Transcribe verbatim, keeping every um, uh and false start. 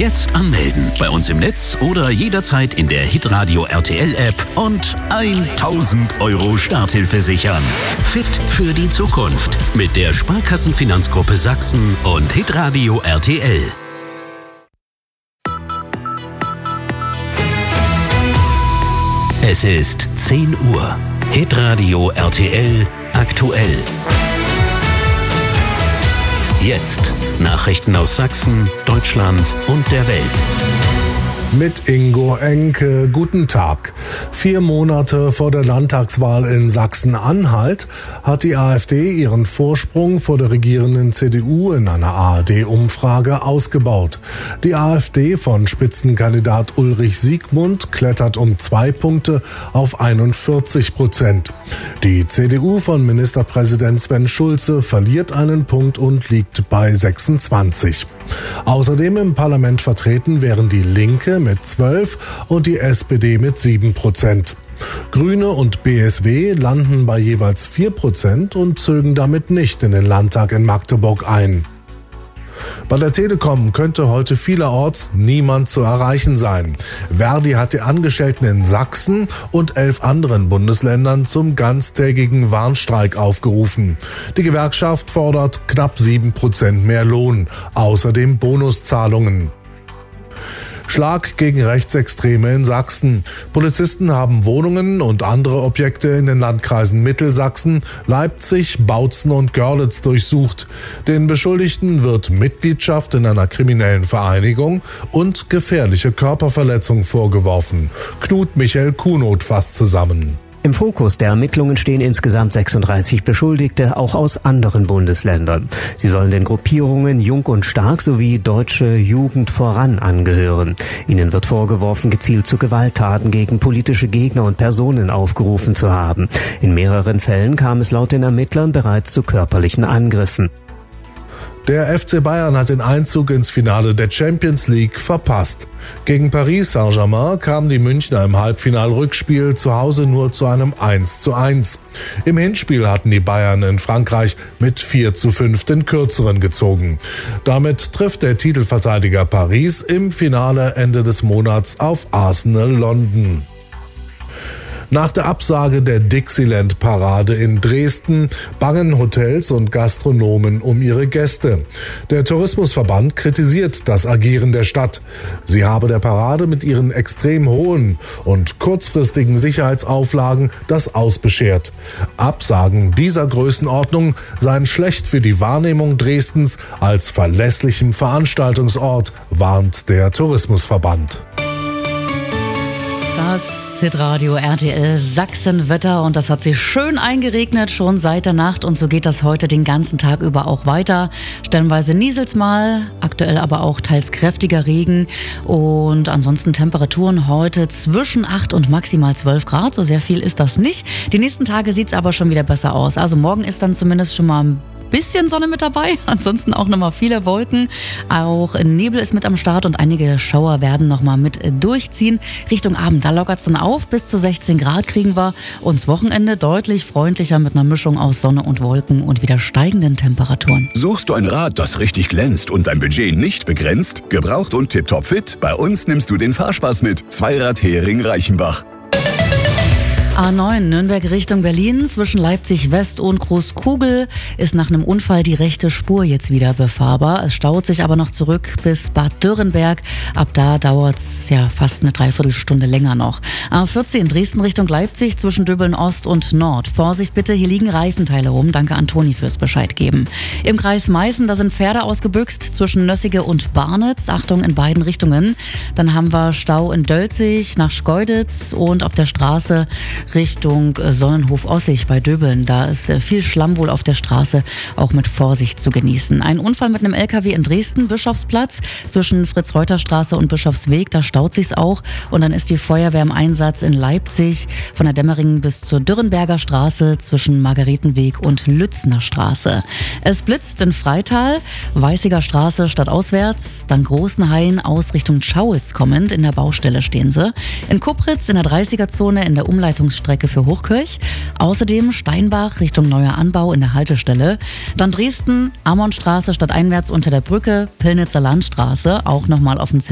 Jetzt anmelden. Bei uns im Netz oder jederzeit in der Hitradio R T L-App und tausend Euro Starthilfe sichern. Fit für die Zukunft mit der Sparkassenfinanzgruppe Sachsen und Hitradio R T L. Es ist zehn Uhr. Hitradio R T L aktuell. Jetzt Nachrichten aus Sachsen, Deutschland und der Welt. Mit Ingo Enke. Guten Tag. Vier Monate vor der Landtagswahl in Sachsen-Anhalt hat die AfD ihren Vorsprung vor der regierenden C D U in einer A R D-Umfrage ausgebaut. Die AfD von Spitzenkandidat Ulrich Siegmund klettert um zwei Punkte auf einundvierzig Prozent. Die C D U von Ministerpräsident Sven Schulze verliert einen Punkt und liegt bei sechsundzwanzig. Außerdem im Parlament vertreten wären die Linke mit zwölf und die S P D mit sieben Prozent. Grüne und B S W landen bei jeweils vier Prozent und zögen damit nicht in den Landtag in Magdeburg ein. Bei der Telekom könnte heute vielerorts niemand zu erreichen sein. Verdi hat die Angestellten in Sachsen und elf anderen Bundesländern zum ganztägigen Warnstreik aufgerufen. Die Gewerkschaft fordert knapp sieben Prozent mehr Lohn, außerdem Bonuszahlungen. Schlag gegen Rechtsextreme in Sachsen. Polizisten haben Wohnungen und andere Objekte in den Landkreisen Mittelsachsen, Leipzig, Bautzen und Görlitz durchsucht. Den Beschuldigten wird Mitgliedschaft in einer kriminellen Vereinigung und gefährliche Körperverletzung vorgeworfen. Knut Michael Kuhnot fasst zusammen. Im Fokus der Ermittlungen stehen insgesamt sechsunddreißig Beschuldigte, auch aus anderen Bundesländern. Sie sollen den Gruppierungen Jung und Stark sowie Deutsche Jugend voran angehören. Ihnen wird vorgeworfen, gezielt zu Gewalttaten gegen politische Gegner und Personen aufgerufen zu haben. In mehreren Fällen kam es laut den Ermittlern bereits zu körperlichen Angriffen. Der F C Bayern hat den Einzug ins Finale der Champions League verpasst. Gegen Paris Saint-Germain kamen die Münchner im Halbfinal-Rückspiel zu Hause nur zu einem eins zu eins. Im Hinspiel hatten die Bayern in Frankreich mit vier zu fünf den Kürzeren gezogen. Damit trifft der Titelverteidiger Paris im Finale Ende des Monats auf Arsenal London. Nach der Absage der Dixieland-Parade in Dresden bangen Hotels und Gastronomen um ihre Gäste. Der Tourismusverband kritisiert das Agieren der Stadt. Sie habe der Parade mit ihren extrem hohen und kurzfristigen Sicherheitsauflagen das Aus beschert. Absagen dieser Größenordnung seien schlecht für die Wahrnehmung Dresdens als verlässlichem Veranstaltungsort, warnt der Tourismusverband. Das Hitradio R T L Sachsenwetter und das hat sich schön eingeregnet, schon seit der Nacht und so geht das heute den ganzen Tag über auch weiter. Stellenweise nieselt's mal, aktuell aber auch teils kräftiger Regen und ansonsten Temperaturen heute zwischen acht und maximal zwölf Grad, so sehr viel ist das nicht. Die nächsten Tage sieht's aber schon wieder besser aus, also morgen ist dann zumindest schon mal ein bisschen Sonne mit dabei, ansonsten auch nochmal viele Wolken. Auch Nebel ist mit am Start und einige Schauer werden nochmal mit durchziehen. Richtung Abend, da lockert es dann auf, bis zu sechzehn Grad kriegen wir uns Wochenende deutlich freundlicher mit einer Mischung aus Sonne und Wolken und wieder steigenden Temperaturen. Suchst du ein Rad, das richtig glänzt und dein Budget nicht begrenzt? Gebraucht und tipptopp fit? Bei uns nimmst du den Fahrspaß mit. Zweirad Hering Reichenbach. A neun Nürnberg Richtung Berlin zwischen Leipzig West und Großkugel ist nach einem Unfall die rechte Spur jetzt wieder befahrbar. Es staut sich aber noch zurück bis Bad Dürrenberg. Ab da dauert es ja fast eine Dreiviertelstunde länger noch. A vierzehn Dresden Richtung Leipzig zwischen Döbeln Ost und Nord. Vorsicht bitte, hier liegen Reifenteile rum. Danke an Toni fürs Bescheid geben. Im Kreis Meißen, da sind Pferde ausgebüxt zwischen Nössige und Barnitz. Achtung in beiden Richtungen. Dann haben wir Stau in Dölzig nach Schkeuditz und auf der Straße Richtung Sonnenhof-Ossig bei Döbeln. Da ist viel Schlamm wohl auf der Straße, auch mit Vorsicht zu genießen. Ein Unfall mit einem L K W in Dresden, Bischofsplatz, zwischen Fritz-Reuter-Straße und Bischofsweg, da staut sich's auch. Und dann ist die Feuerwehr im Einsatz in Leipzig, von der Demmeringen bis zur Dürrenberger Straße, zwischen Margaretenweg und Lützner Straße. Es blitzt in Freital, Weißiger Straße stadtauswärts, dann Großenhain aus Richtung Schauitz kommend, in der Baustelle stehen sie. In Kupritz in der dreißiger-Zone in der Umleitungsstrecke für Hochkirch. Außerdem Steinbach Richtung Neuer Anbau in der Haltestelle. Dann Dresden, Ammonstraße stadteinwärts unter der Brücke, Pillnitzer Landstraße, auch nochmal auf dem